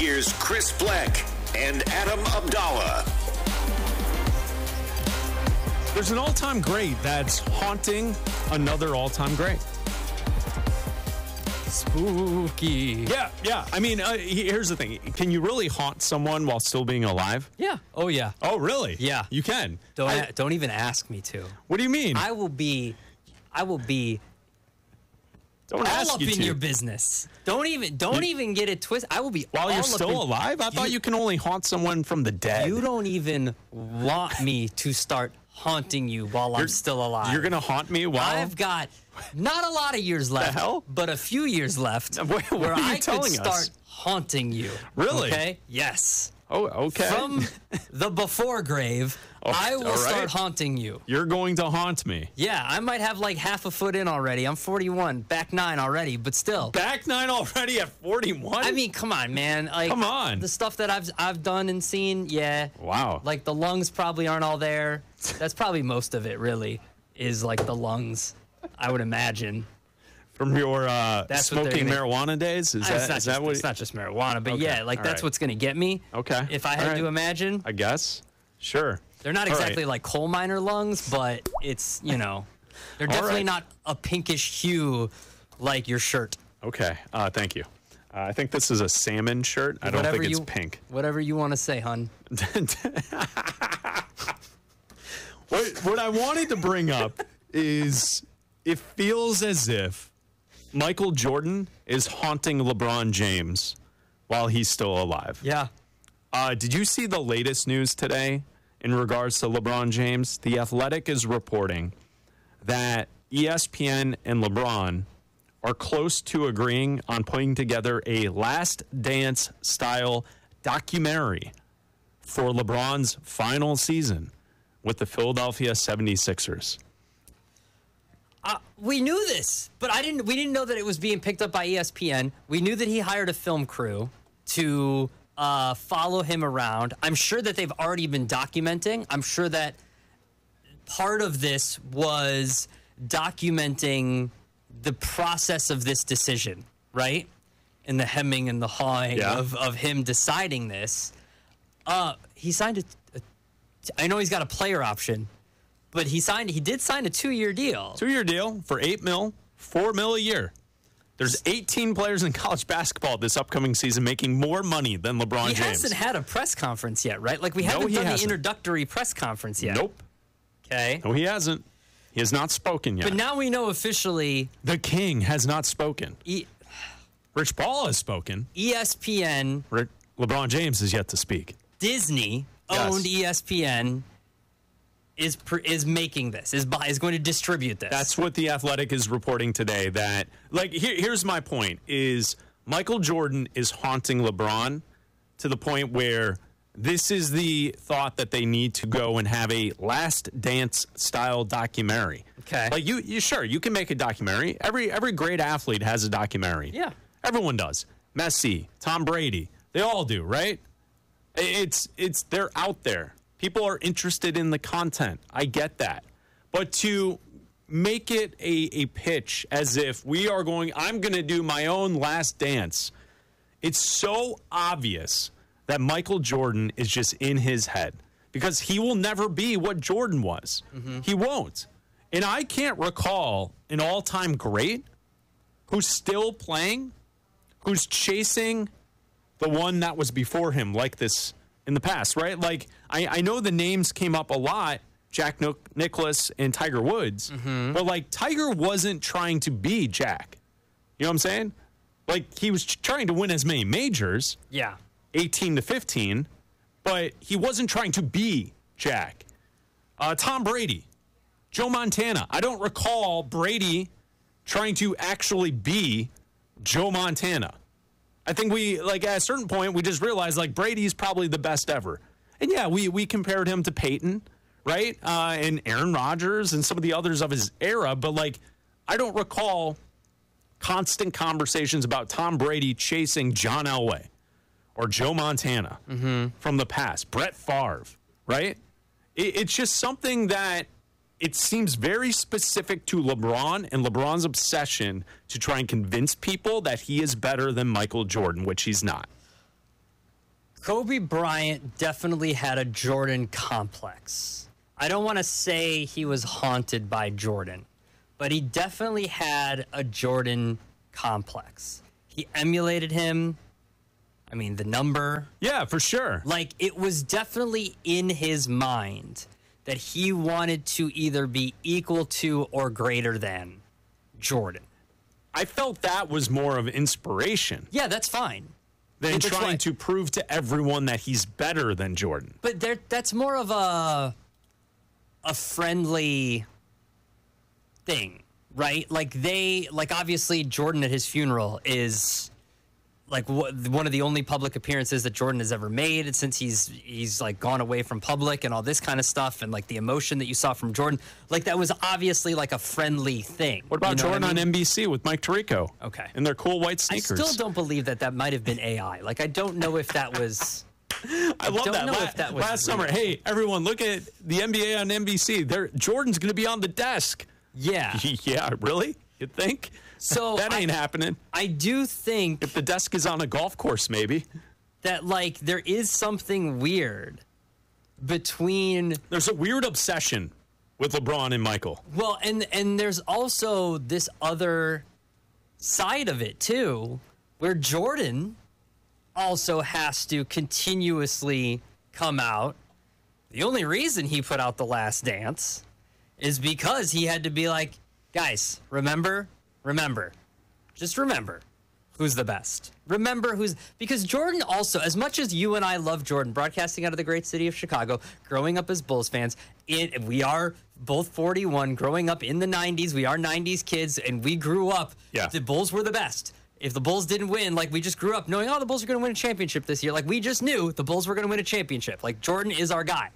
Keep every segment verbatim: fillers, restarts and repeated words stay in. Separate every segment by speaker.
Speaker 1: Here's Chris Black and Adam Abdallah.
Speaker 2: There's an all-time great that's haunting another all-time great.
Speaker 3: Spooky.
Speaker 2: Yeah, yeah. I mean, uh, here's the thing. Can you really haunt someone while still being alive?
Speaker 3: Yeah. Oh, yeah.
Speaker 2: Oh, really?
Speaker 3: Yeah.
Speaker 2: You can.
Speaker 3: Don't
Speaker 2: I,
Speaker 3: a- don't even ask me to.
Speaker 2: What do you mean?
Speaker 3: I will be, I will be
Speaker 2: Don't
Speaker 3: all
Speaker 2: ask
Speaker 3: up
Speaker 2: you
Speaker 3: in
Speaker 2: to.
Speaker 3: your business. Don't even, don't
Speaker 2: You-
Speaker 3: even get it twisted. I will be
Speaker 2: While
Speaker 3: all
Speaker 2: you're
Speaker 3: up
Speaker 2: still
Speaker 3: in-
Speaker 2: alive? I thought you can only haunt someone from the dead.
Speaker 3: You don't even want me to start haunting you while I'm
Speaker 2: You're-
Speaker 3: still alive.
Speaker 2: You're going to haunt me while...
Speaker 3: I've got not a lot of years left,
Speaker 2: hell?
Speaker 3: but a few years left
Speaker 2: What- what
Speaker 3: where
Speaker 2: are you
Speaker 3: I could
Speaker 2: telling
Speaker 3: start
Speaker 2: us?
Speaker 3: haunting you.
Speaker 2: Really?
Speaker 3: Okay? Yes.
Speaker 2: Oh, okay.
Speaker 3: From the before grave,
Speaker 2: Oh,
Speaker 3: I will
Speaker 2: all right.
Speaker 3: start haunting you.
Speaker 2: You're going to haunt me.
Speaker 3: Yeah, I might have like half a foot in already. I'm forty-one, back nine already, but still.
Speaker 2: Back nine already at forty-one?
Speaker 3: I mean, come on, man. Like,
Speaker 2: Come on.
Speaker 3: The stuff that I've I've done and seen, yeah.
Speaker 2: Wow.
Speaker 3: Like the lungs probably aren't all there. That's probably most of it. Really, is like the lungs. I would imagine.
Speaker 2: From your uh,
Speaker 3: That's what they're
Speaker 2: smoking
Speaker 3: gonna-
Speaker 2: marijuana days? Is
Speaker 3: It's
Speaker 2: that,
Speaker 3: not
Speaker 2: is
Speaker 3: just,
Speaker 2: that what...
Speaker 3: it's not just marijuana, but
Speaker 2: Okay,
Speaker 3: yeah, like
Speaker 2: all
Speaker 3: that's
Speaker 2: right.
Speaker 3: what's gonna get me.
Speaker 2: Okay.
Speaker 3: If I
Speaker 2: all
Speaker 3: had
Speaker 2: right.
Speaker 3: to imagine,
Speaker 2: I guess. Sure.
Speaker 3: they're not
Speaker 2: All
Speaker 3: exactly
Speaker 2: right.
Speaker 3: like coal miner lungs, but it's you know, they're
Speaker 2: All
Speaker 3: definitely
Speaker 2: right.
Speaker 3: not a pinkish hue like your shirt.
Speaker 2: Okay. Uh, thank you. Uh, I think this is a salmon shirt. I don't
Speaker 3: Whatever
Speaker 2: think it's
Speaker 3: you-
Speaker 2: pink.
Speaker 3: Whatever you want to say, hun.
Speaker 2: What, what I wanted to bring up is it feels as if Michael Jordan is haunting LeBron James while he's still alive.
Speaker 3: Yeah.
Speaker 2: Uh, did you see the latest news today in regards to LeBron James? The Athletic is reporting that E S P N and LeBron are close to agreeing on putting together a Last Dance style documentary for LeBron's final season with the Philadelphia seventy-sixers.
Speaker 3: Uh, we knew this, but I didn't. We didn't know that it was being picked up by E S P N. We knew that he hired a film crew to uh, follow him around. I'm sure that they've already been documenting. I'm sure that part of this was documenting the process of this decision, right? And the hemming and the hawing
Speaker 2: Yeah.
Speaker 3: of, of him deciding this. Uh, he signed a, a. I know he's got a player option. But he signed. He did sign a two-year deal.
Speaker 2: Two-year deal for eight mil, four mil a year. There's eighteen players in college basketball this upcoming season making more money than LeBron
Speaker 3: He
Speaker 2: James.
Speaker 3: hasn't had a press conference yet, right? Like we
Speaker 2: No,
Speaker 3: haven't
Speaker 2: he
Speaker 3: done
Speaker 2: hasn't.
Speaker 3: the introductory press conference yet.
Speaker 2: Nope.
Speaker 3: Okay.
Speaker 2: No, he hasn't. He has not spoken yet.
Speaker 3: But now we know officially.
Speaker 2: The king has not spoken.
Speaker 3: E-
Speaker 2: Rich Paul has spoken.
Speaker 3: ESPN,
Speaker 2: Rick, LeBron James is yet to speak.
Speaker 3: Disney
Speaker 2: Yes.
Speaker 3: owned E S P N. Is pr- is making this is buy, is going to distribute this.
Speaker 2: That's what the Athletic is reporting today. That like here, here's my point: is Michael Jordan is haunting LeBron to the point where this is the thought that they need to go and have a Last Dance style documentary.
Speaker 3: Okay.
Speaker 2: Like you, you sure you can make a documentary. Every every great athlete has a documentary.
Speaker 3: Yeah.
Speaker 2: Everyone does. Messi, Tom Brady, they all do, right? It's it's they're out there. People are interested in the content. I get that. But to make it a, a pitch as if we are going, I'm going to do my own Last Dance. It's so obvious that Michael Jordan is just in his head because he will never be what Jordan was.
Speaker 3: Mm-hmm.
Speaker 2: He won't. And I can't recall an all-time great who's still playing, who's chasing the one that was before him like this in the past, right? Like, I, I know the names came up a lot, Jack Nic- Nicklaus and Tiger Woods, but, like, Tiger wasn't trying to be Jack. You know what I'm saying? Like, he was ch- trying to win as many majors,
Speaker 3: yeah.
Speaker 2: eighteen to fifteen, but he wasn't trying to be Jack. Uh, Tom Brady, Joe Montana. I don't recall Brady trying to actually be Joe Montana. I think we, like, at a certain point, we just realized, like, Brady's probably the best ever. And, yeah, we, we compared him to Peyton, right? Uh, and Aaron Rodgers and some of the others of his era. But, like, I don't recall constant conversations about Tom Brady chasing John Elway or Joe Montana from the past. Brett Favre, right? It, it's just something that it seems very specific to LeBron and LeBron's obsession to try and convince people that he is better than Michael Jordan, which he's not.
Speaker 3: Kobe Bryant definitely had a Jordan complex. I don't want to say he was haunted by Jordan, but he definitely had a Jordan complex. He emulated him. I mean, the number.
Speaker 2: Yeah, for sure.
Speaker 3: Like, it was definitely in his mind that he wanted to either be equal to or greater than Jordan.
Speaker 2: I felt that was more of inspiration
Speaker 3: Yeah, that's fine.
Speaker 2: than
Speaker 3: It's
Speaker 2: trying
Speaker 3: like-
Speaker 2: to prove to everyone that he's better than Jordan.
Speaker 3: But there, that's more of a a friendly thing, right? Like they, like obviously Jordan at his funeral is like wh- one of the only public appearances that Jordan has ever made since he's he's like gone away from public and all this kind of stuff, and like the emotion that you saw from Jordan, like that was obviously like a friendly thing.
Speaker 2: What about
Speaker 3: You know
Speaker 2: Jordan
Speaker 3: I
Speaker 2: on
Speaker 3: mean?
Speaker 2: N B C with Mike Tirico?
Speaker 3: Okay.
Speaker 2: And their cool white
Speaker 3: I
Speaker 2: sneakers.
Speaker 3: still don't believe that that might have been A I. Like I don't know if that was.
Speaker 2: I love
Speaker 3: don't
Speaker 2: that.
Speaker 3: know
Speaker 2: La-
Speaker 3: if that was
Speaker 2: last
Speaker 3: real.
Speaker 2: summer, hey, everyone, look at the N B A on N B C. They're, Jordan's going to be on the desk.
Speaker 3: Yeah.
Speaker 2: Yeah, really? You think?
Speaker 3: So
Speaker 2: that ain't
Speaker 3: I-
Speaker 2: happening.
Speaker 3: I do think
Speaker 2: If the desk is on a golf course, maybe.
Speaker 3: that like there is something weird between
Speaker 2: There's a weird obsession with LeBron and Michael.
Speaker 3: well and and there's also this other side of it too where Jordan also has to continuously come out. The only reason he put out The Last Dance is because he had to be like, guys, remember, remember, just remember who's the best. Remember who's, because Jordan also, as much as you and I love Jordan, broadcasting out of the great city of Chicago, growing up as Bulls fans, it, we are both forty-one, growing up in the nineties, we are nineties kids, and we grew up,
Speaker 2: Yeah.
Speaker 3: the Bulls were the best. If the Bulls didn't win, like we just grew up knowing, oh, the Bulls are going to win a championship this year. Like we just knew the Bulls were going to win a championship. Like Jordan is our guy.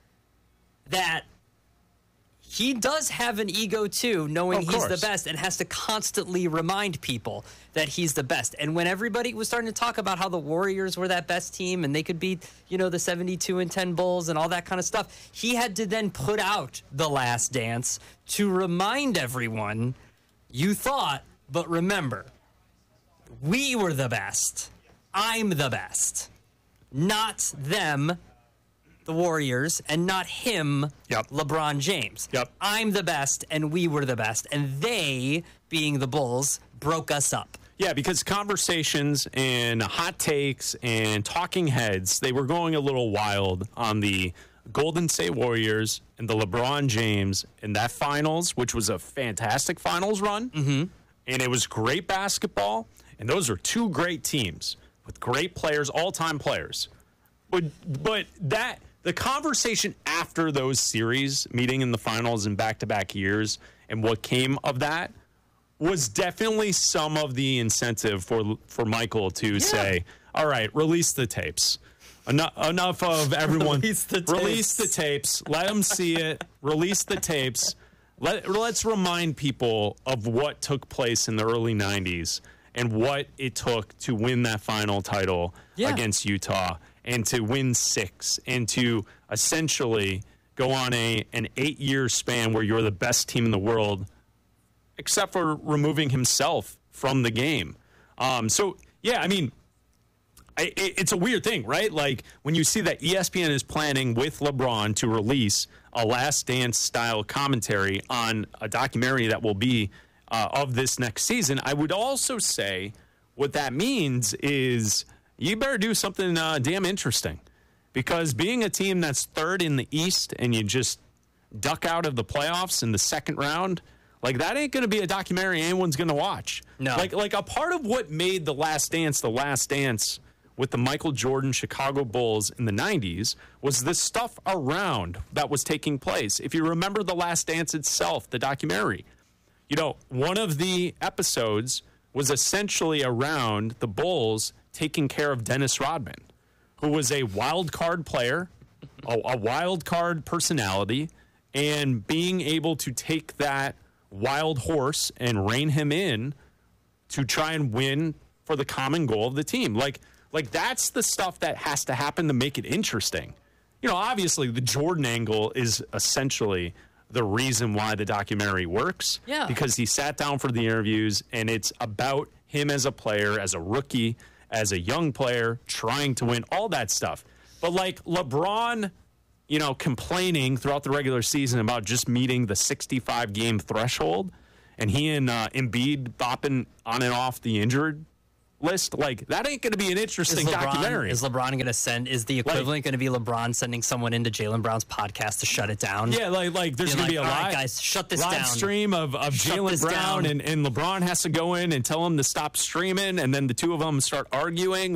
Speaker 3: That he does have an ego too, knowing
Speaker 2: Of
Speaker 3: he's the
Speaker 2: course.
Speaker 3: best and has to constantly remind people that he's the best. And when everybody was starting to talk about how the Warriors were that best team and they could beat, you know, the seventy-two and ten Bulls and all that kind of stuff, he had to then put out The Last Dance to remind everyone, you thought, but remember, we were the best. I'm the best. Not them, the Warriors, and not him,
Speaker 2: Yep.
Speaker 3: LeBron James.
Speaker 2: Yep.
Speaker 3: I'm the best, and we were the best. And they, being the Bulls, broke us up.
Speaker 2: Yeah, because conversations and hot takes and talking heads, they were going a little wild on the Golden State Warriors and the LeBron James in that finals, which was a fantastic finals run. Mm-hmm. And it was great basketball. And those are two great teams with great players, all-time players. But but that the conversation after those series, meeting in the finals in back-to-back years, and what came of that was definitely some of the incentive for for Michael to say, all right, release the tapes. Enough, enough of everyone.
Speaker 3: Release the
Speaker 2: Release
Speaker 3: tapes.
Speaker 2: the tapes. Let them see it. Release the tapes. Let, let's remind people of what took place in the early nineties and what it took to win that final title
Speaker 3: Yeah.
Speaker 2: against Utah and to win six and to essentially go on a an eight-year span where you're the best team in the world, except for removing himself from the game. Um, so, yeah, I mean, I, it, it's a weird thing, right? Like when you see that E S P N is planning with LeBron to release a Last Dance style commentary on a documentary that will be uh, of this next season, I would also say what that means is you better do something uh, damn interesting, because being a team that's third in the East and you just duck out of the playoffs in the second round, like that ain't going to be a documentary anyone's going to watch.
Speaker 3: No.
Speaker 2: Like, like a part of what made The Last Dance The Last Dance with the Michael Jordan Chicago Bulls in the nineties was the stuff around that was taking place. If you remember The Last Dance itself, the documentary, you know, one of the episodes was essentially around the Bulls taking care of Dennis Rodman, who was a wild card player, a, a wild card personality, and being able to take that wild horse and rein him in to try and win for the common goal of the team. Like, like that's the stuff that has to happen to make it interesting. You know, obviously the Jordan angle is essentially the reason why the documentary works.
Speaker 3: Yeah.
Speaker 2: Because he sat down for the interviews and it's about him as a player, as a rookie, as a young player, trying to win, all that stuff. But like LeBron, you know, complaining throughout the regular season about just meeting the sixty-five game threshold, and he and uh, Embiid bopping on and off the injured list, like that ain't going to be an interesting
Speaker 3: is LeBron,
Speaker 2: documentary.
Speaker 3: Is LeBron going to send? Is the equivalent like, going to be LeBron sending someone into Jaylen Brown's podcast to shut it down?
Speaker 2: Yeah, like like there's going
Speaker 3: like,
Speaker 2: to be a live,
Speaker 3: right, guys, shut this
Speaker 2: live
Speaker 3: down.
Speaker 2: stream of, of Jaylen Brown, and, and LeBron has to go in and tell him to stop streaming, and then the two of them start arguing.